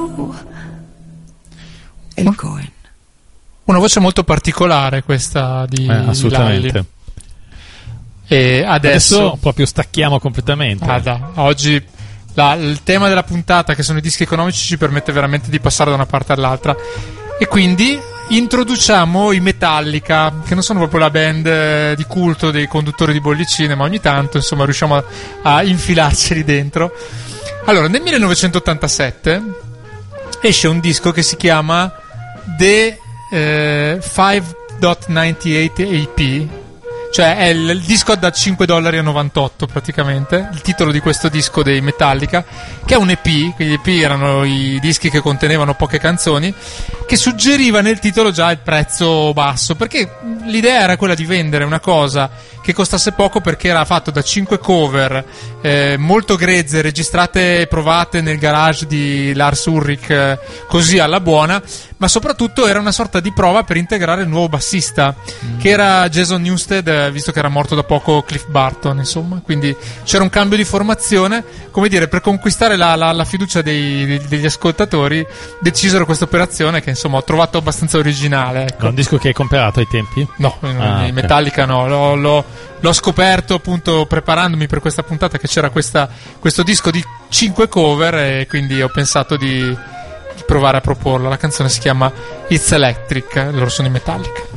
El Cohen. Una voce molto particolare questa di assolutamente. Lalli. E adesso proprio stacchiamo completamente. Oggi il tema della puntata, che sono i dischi economici, ci permette veramente di passare da una parte all'altra, e quindi introduciamo i Metallica, che non sono proprio la band di culto dei conduttori di bollicine, ma ogni tanto insomma riusciamo a infilarceli dentro. Allora, nel 1987 esce un disco che si chiama The 5.98 AP, cioè è il disco da $5.98 praticamente, il titolo di questo disco dei Metallica, che è un EP, quindi EP erano i dischi che contenevano poche canzoni, che suggeriva nel titolo già il prezzo basso, perché l'idea era quella di vendere una cosa che costasse poco, perché era fatto da 5 cover molto grezze, registrate e provate nel garage di Lars Ulrich, così alla buona, ma soprattutto era una sorta di prova per integrare il nuovo bassista, che era Jason Newsted, visto che era morto da poco Cliff Burton, insomma, quindi c'era un cambio di formazione, come dire, per conquistare la fiducia degli ascoltatori decisero questa operazione, che insomma ho trovato abbastanza originale, ecco. È un disco che hai comprato ai tempi? No, i Metallica no, l'ho scoperto appunto preparandomi per questa puntata, che c'era questo disco di 5 cover, e quindi ho pensato di provare a proporlo. La canzone si chiama It's Electric, loro sono i Metallica.